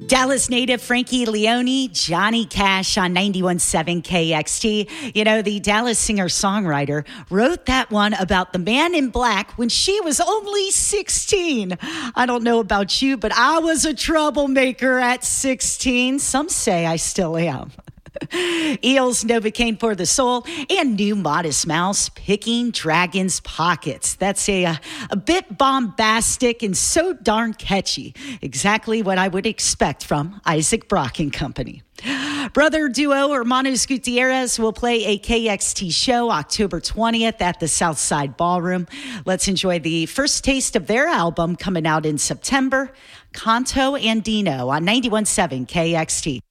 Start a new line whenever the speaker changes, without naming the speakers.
Dallas native Frankie Leone, Johnny Cash on 91.7 KXT. You know, the Dallas singer-songwriter wrote that one about the man in black when she was only 16. I don't know about you, but I was a troublemaker at 16. Some say I still am. Eels, Novocaine for the Soul, and new Modest Mouse, Picking Dragons' Pockets. That's a bit bombastic and so darn catchy. Exactly what I would expect from Isaac Brock and Company. Brother duo Hermanos Gutierrez will play a KXT show October 20th at the Southside Ballroom. Let's enjoy the first taste of their album coming out in September, Canto Andino on 91.7 KXT.